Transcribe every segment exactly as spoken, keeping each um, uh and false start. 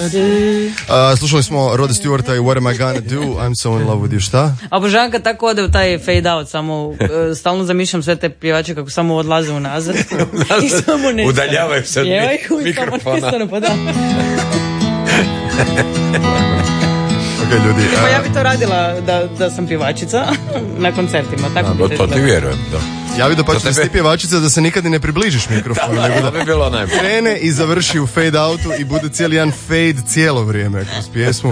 Uh, slušali smo Rod Stewarta i What am I gonna do, I'm so in love with you, šta? A obožavam kad tako ode u taj fade out, samo uh, stalno zamišljam sve te pjevače kako samo odlaze unazad i samo ne udaljavaju se od mikrofona. Pa da. Okay, ljudi, pa ja bi to radila da, da sam pjevačica na koncertima. Tako da, bi to ti vjerujem, da. Ja bi da pače da si ti pjevačica da se nikad ne približiš mikrofonu, da, nego da bi bilo najbolje. Krene i završi u fade outu i bude cijeli jedan fade cijelo vrijeme kroz pjesmu.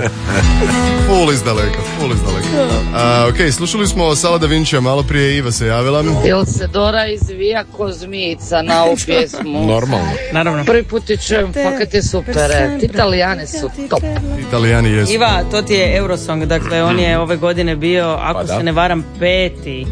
Full iz daleka, full iz daleka. Uh, ok, slušali smo Sala Da Vincija, malo prije Iva se javila. Jel se Dora izvija ko zmijica na ovu pjesmu? Normalno. Naravno. Prvi put ti čujem, fakat je super. Ti Italijani su top. Italijani jesu. Iva, to ti je Eurosong, dakle on je ove godine bio, ako pa se ne varam, peti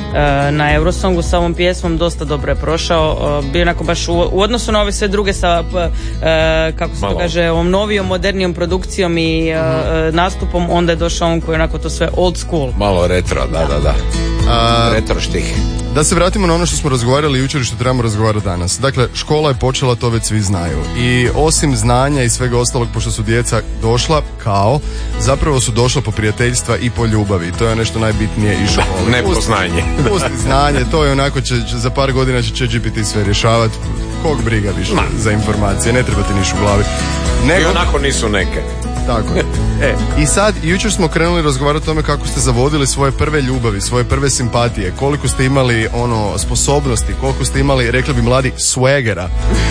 na Eurosongu sa ovom pjesmom, dosta dobro je prošao, bio onako baš u, u odnosu na ove sve druge sa kako se to kaže, ovom novijom, modernijom produkcijom i uh, nastupom, onda je došao on koji je onako to sve old school. Malo retro, da, da, da. Uh, retro štih. Da se vratimo na ono što smo razgovarali jučer i što trebamo razgovarati danas. Dakle, škola je počela, to već svi znaju. I osim znanja i svega ostalog, pošto su djeca došla kao, zapravo su došla po prijateljstva i po ljubavi. To je nešto najbitnije iz škole. Ne po znanje. Pusti znanje, to je onako, će, za par godina će ChatGPT sve rješavati. Kog briga više Ma. za informacije, ne treba ti niš u glavi. Nego... I onako nisu neke. Tako je. E, i sad, jučer smo krenuli razgovarati o tome kako ste zavodili svoje prve ljubavi, svoje prve simpatije, koliko ste imali ono sposobnosti, koliko ste imali, rekli bi mladi, swagera.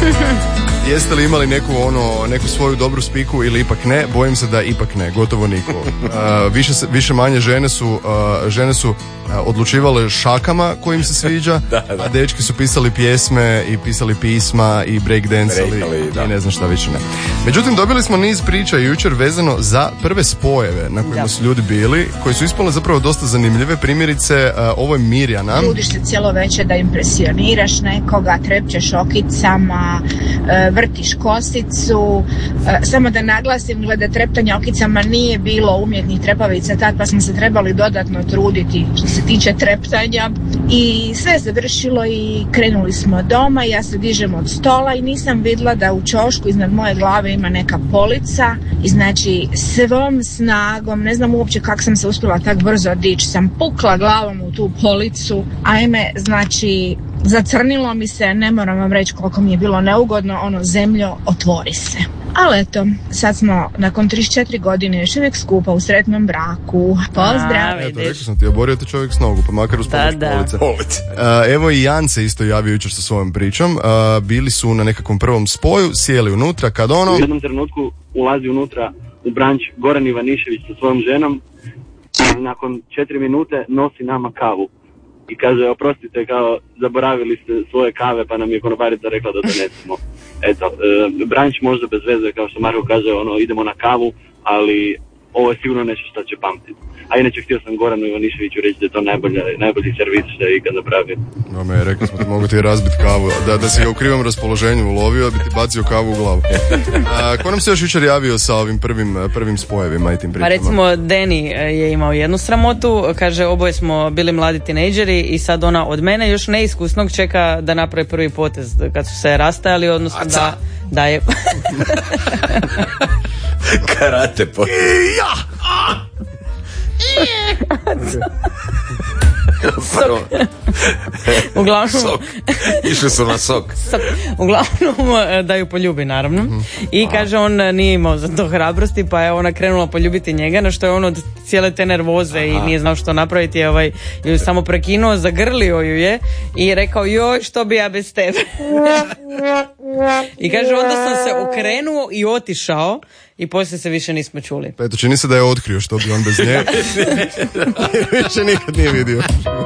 Jeste li imali neku ono neku svoju dobru spiku ili ipak ne? Bojim se da ipak ne, gotovo niko. Uh, više, više manje žene su, uh, žene su uh, odlučivale šakama kojim se sviđa, da, da. A dečki su pisali pjesme i pisali pisma i breakdancali i ne znam šta više ne. Međutim, dobili smo niz priča jučer vezano za prve spojeve na kojima da. su ljudi bili, koji su ispale zapravo dosta zanimljive. Primjerice, uh, ovo je Mirjana. Trudiš se cijelo večer da impresioniraš nekoga, trepćeš okicama, uh, vrtiš kosicu, e, samo da naglasim, glede treptanja okicama nije bilo umjetnih trepavica tad, pa smo se trebali dodatno truditi što se tiče treptanja i sve je završilo i krenuli smo doma, ja se dižem od stola i nisam vidjela da u ćošku iznad moje glave ima neka polica i znači svom snagom, ne znam uopće kako sam se uspjela tak brzo dići, sam pukla glavom u tu policu, ajme, znači zacrnilo mi se, ne moram vam reći koliko mi je bilo neugodno, ono, zemljo, otvori se. Ali eto, sad smo nakon trideset četiri godine još uvijek skupa u sretnom braku. Pozdrav! Eto, rekao sam ti, oborio te čovjek s nogu, pa makar uz pomoć police. police. Uh, evo i Jan se isto javio jučer sa svojom pričom. Uh, bili su na nekakvom prvom spoju, sjeli unutra, kad ono... U jednom trenutku ulazi unutra u branč Goran Ivanišević sa svojom ženom. Nakon četiri minute nosi nama kavu. I kaže, oprostite, kao zaboravili ste svoje kave, pa nam je konobarica rekla da donesemo. Eto, e, branč možda bez veze, kao što Marko kaže, ono, idemo na kavu, ali ovo je sigurno nešto što će pamtiti. A inače, htio sam Goranu Ivaniševiću reći da je to najbolja, najbolji servis što je ikad napravio. No me, rekao smo da mogu ti razbiti kavu, da, da si ga u krivom raspoloženju ulovio, da bi ti bacio kavu u glavu. A, ko nam se još jučer javio sa ovim prvim, prvim spojevima i tim pričama? Pa recimo, Deni je imao jednu sramotu, kaže, oboje smo bili mladi tinejdžeri i sad ona od mene još neiskusnog čeka da napravi prvi potez kad su se rastajali, odnosno Aca. da, da je... Karate potez. Ja! Sok. Uglavnom sok. Išli su na sok. sok. Uglavnom da ju poljubi, naravno. Mm-hmm. I kaže, on nije imao za to hrabrosti, pa je ona krenula poljubiti njega, na što je on od cijele te nervoze Aha. i nije znao što napraviti, je ovaj, ju samo prekinuo, zagrlio ju je i rekao, joj, što bi ja bez tebe. I kaže, onda sam se okrenuo i otišao i poslije se više nismo čuli. Pa eto, čini se da je otkrio što bi on bez nje. Više nikad nije vidio.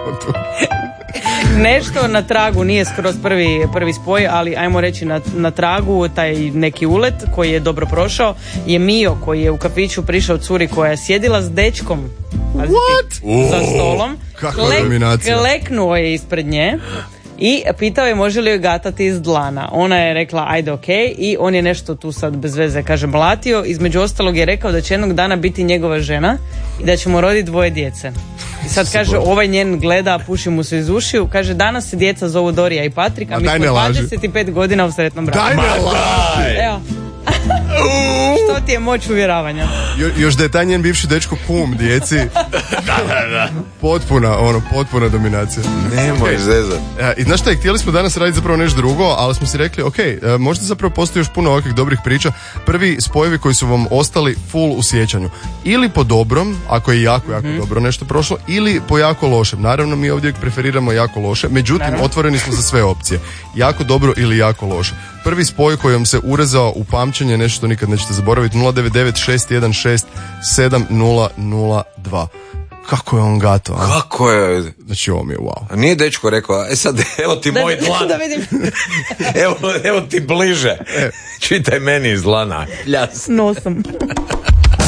Nešto na tragu, nije skroz prvi, prvi spoj, ali ajmo reći na, na tragu taj neki ulet koji je dobro prošao je Mio, koji je u kafiću prišao curi koja je sjedila s dečkom What? za stolom. Kakva dominacija. Kleknuo je ispred nje i pitao je može li joj gatati iz dlana. Ona je rekla ajde ok, i on je nešto tu sad bez veze, kaže, mlatio. Između ostalog je rekao da će jednog dana biti njegova žena i da će mu roditi dvoje djece. I sad kaže, ovaj njen gleda, puši mu se iz ušiju, kaže, danas se djeca zovu Dorija i Patrik, a mi smo dvadeset pet godina u sretnom braku. Daj ne laži! Evo. Što simpatije je moć uvjeravanja. Jo, još da je taj njen bivši dečko kum djeci. Da, da, da. Potpuna, ono, potpuna dominacija. Nemoj zezat. E, I znaš šta, i htjeli smo danas raditi zapravo nešto drugo, ali smo si rekli, ok, e, možda zapravo postoji još puno ovakvih dobrih priča. Prvi spojevi koji su vam ostali full u sjećanju. Ili po dobrom, ako je jako, jako mm-hmm. dobro nešto prošlo, ili po jako lošem. Naravno, mi ovdje preferiramo jako loše, međutim, Naravno. otvoreni smo za sve opcije. Jako dobro ili jako loše. Prvi spoj koji vam se urezao u pamćenje, nešto što nikad nećete zaboraviti, nula devet devet šest jedan šest sedam nula nula dva. Kako je on gato, a? Kako je? Znači, ovo mi je wow. A nije dečko rekao, e sad, evo ti da, moj dlan. Da vidim. evo, evo ti bliže. E. Čitaj meni iz dlana. Ljas. Nosom.